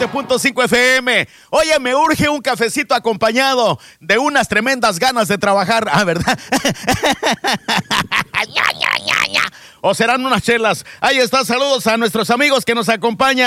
97.5 FM. Oye, me urge un cafecito acompañado de unas tremendas ganas de trabajar. Ah, ¿verdad? O serán unas chelas. Ahí está, saludos a nuestros amigos que nos acompañan.